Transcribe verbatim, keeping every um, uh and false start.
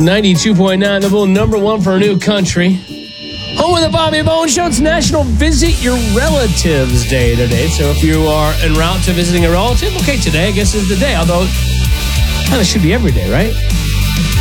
ninety-two point nine, the Bull, number one for a new country. Home of the Bobby Bones Show. It's National Visit Your Relatives Day today. So if you are en route to visiting a relative, okay, today I guess is the day. Although, kind of should be every day, right?